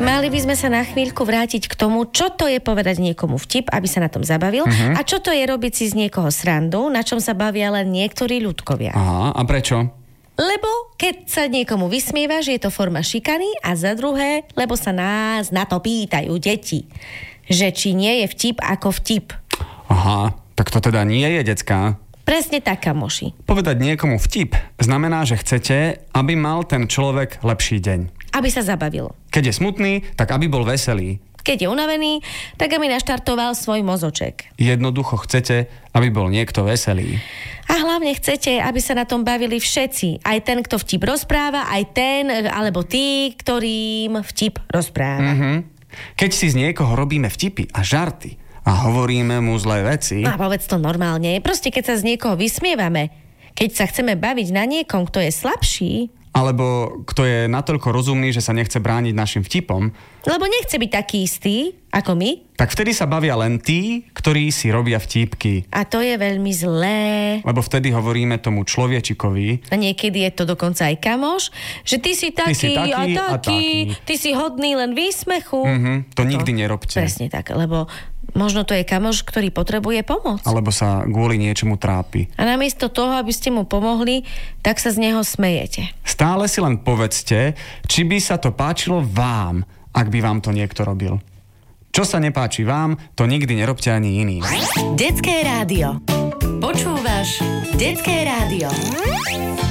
Mali by sme sa na chvíľku vrátiť k tomu, čo to je povedať niekomu vtip, aby sa na tom zabavil, a čo to je robiť si z niekoho srandu, na čom sa bavia len niektorí ľudkovia. Aha, a prečo? Lebo keď sa niekomu vysmievaš, je to forma šikany, a za druhé, lebo sa nás na to pýtajú deti, že či nie je vtip ako vtip. Aha, tak to teda nie je, decká. Presne tak, kamoši. Povedať niekomu vtip znamená, že chcete, aby mal ten človek lepší deň. Aby sa zabavil. Keď je smutný, tak aby bol veselý. Keď je unavený, tak aby naštartoval svoj mozoček. Jednoducho chcete, aby bol niekto veselý. A hlavne chcete, aby sa na tom bavili všetci. Aj ten, kto vtip rozpráva, aj ten, alebo tí, ktorým vtip rozpráva. Keď si z niekoho robíme vtipy a žarty a hovoríme mu zlé veci... A povedz to normálne. Proste keď sa z niekoho vysmievame, keď sa chceme baviť na niekom, kto je slabší... Alebo kto je natoľko rozumný, že sa nechce brániť našim vtipom... Lebo nechce byť taký istý, ako my. Tak vtedy sa bavia len tí, ktorí si robia vtípky. A to je veľmi zlé. Lebo vtedy hovoríme tomu človečikovi... A niekedy je to dokonca aj kamoš, že ty si taký a taký. Ty si hodný len výsmechu. To nikdy nerobte. Presne tak, lebo... Možno to je kamoš, ktorý potrebuje pomoc. Alebo sa kvôli niečomu trápi. A namiesto toho, aby ste mu pomohli, tak sa z neho smejete. Stále si len povedzte, či by sa to páčilo vám, ak by vám to niekto robil. Čo sa nepáči vám, to nikdy nerobte ani iným. Detské rádio. Počúvaš Detské rádio.